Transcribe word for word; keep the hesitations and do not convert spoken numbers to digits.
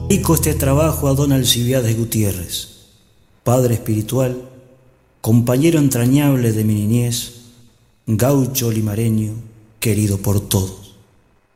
Dedico este trabajo a don Alcibiades Gutiérrez, padre espiritual, compañero entrañable de mi niñez, gaucho limareño, querido por todos.